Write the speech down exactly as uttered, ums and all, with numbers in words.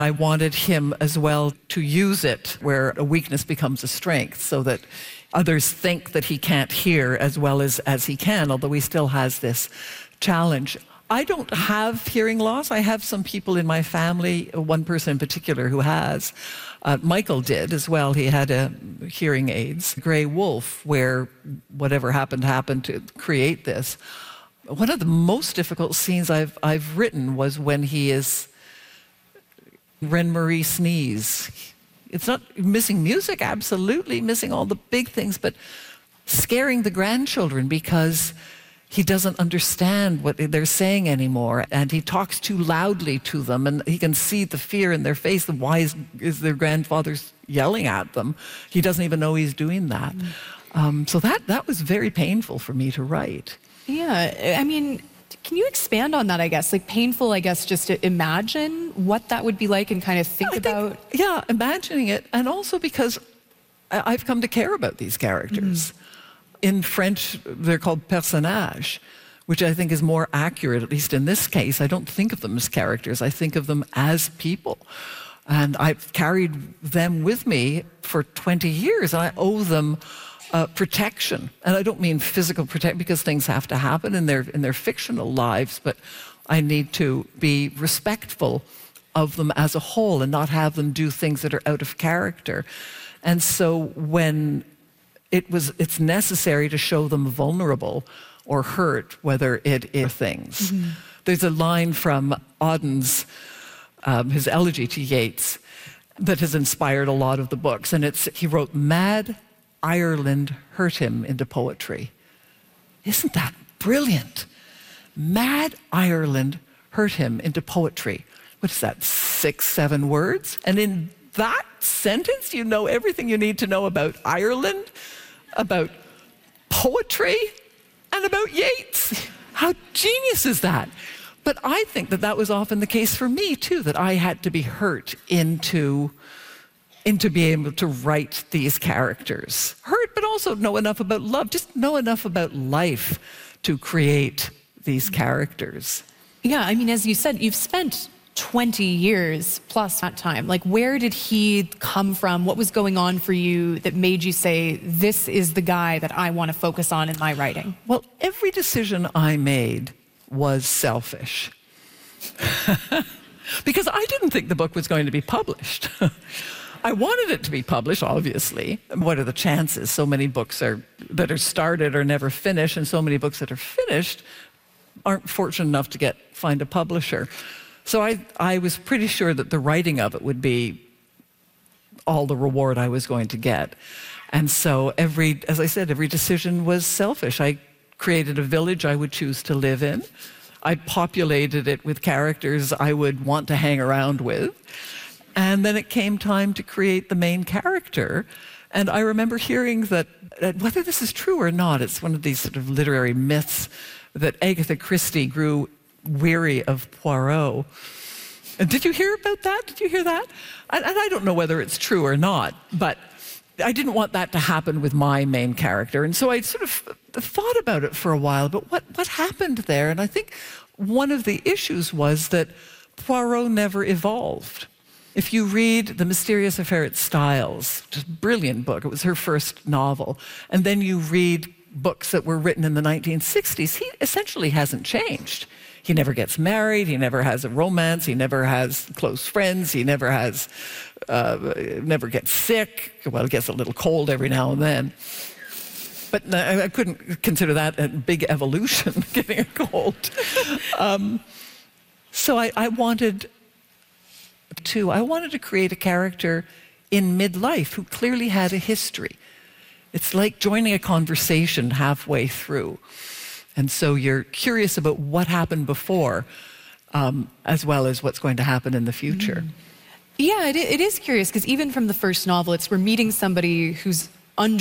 I wanted him as well to use it where a weakness becomes a strength, so that others think that he can't hear as well as, as he can, although he still has this challenge. I don't have hearing loss. I have some people in my family, one person in particular who has. Uh, Michael did as well. He had a hearing aids, Grey Wolf, where whatever happened happened to create this. One of the most difficult scenes I've, I've written was when he is Reine-Marie sneeze. It's not missing music, absolutely missing all the big things, but scaring the grandchildren because he doesn't understand what they're saying anymore, and he talks too loudly to them, and he can see the fear in their face. Why is, is their grandfather's yelling at them? He doesn't even know he's doing that. Mm. Um, so that, that was very painful for me to write. Yeah, I mean, can you expand on that, I guess? Like painful, I guess, just to imagine what that would be like and kind of think I about... Think, yeah, imagining it, and also because I, I've come to care about these characters. Mm. In French, they're called personnages, which I think is more accurate, at least in this case. I don't think of them as characters. I think of them as people. And I've carried them with me for twenty years. I owe them uh, protection. And I don't mean physical protection, because things have to happen in their, in their fictional lives, but I need to be respectful of them as a whole and not have them do things that are out of character. And so when It was, it's necessary to show them vulnerable or hurt, whether it is things. Mm-hmm. There's a line from Auden's, um, his elegy to Yeats, that has inspired a lot of the books. And it's, he wrote, "Mad Ireland hurt him into poetry." Isn't that brilliant? Mad Ireland hurt him into poetry. What is that, six, seven words? And in that sentence, you know everything you need to know about Ireland, about poetry, and about Yeats. How genius is that? But I think that that was often the case for me too, that I had to be hurt into, into being able to write these characters. Hurt, but also know enough about love, just know enough about life to create these characters. Yeah, I mean, as you said, you've spent twenty years plus that time. Like, where did he come from? What was going on for you that made you say, this is the guy that I want to focus on in my writing? Well, every decision I made was selfish. Because I didn't think the book was going to be published. I wanted it to be published, obviously. What are the chances? So many books are, that are started are never finished, and so many books that are finished aren't fortunate enough to get find a publisher. So I, I was pretty sure that the writing of it would be all the reward I was going to get. And so every, as I said, every decision was selfish. I created a village I would choose to live in. I populated it with characters I would want to hang around with. And then it came time to create the main character. And I remember hearing that, that whether this is true or not, it's one of these sort of literary myths, that Agatha Christie grew weary of Poirot. And did you hear about that? Did you hear that? And, and I don't know whether it's true or not, but I didn't want that to happen with my main character. And so I sort of thought about it for a while, but what, what happened there? And I think one of the issues was that Poirot never evolved. If you read The Mysterious Affair at Styles, just a brilliant book, it was her first novel, and then you read books that were written in the nineteen sixties, he essentially hasn't changed. He never gets married, he never has a romance, he never has close friends, he never has, uh, never gets sick. Well, it gets a little cold every now and then. But I couldn't consider that a big evolution, getting a cold. Um, so I, I wanted to, I wanted to create a character in midlife who clearly had a history. It's like joining a conversation halfway through. And so you're curious about what happened before, um, as well as what's going to happen in the future. Mm. Yeah, it, it is curious, because even from the first novel, it's we're meeting somebody who's under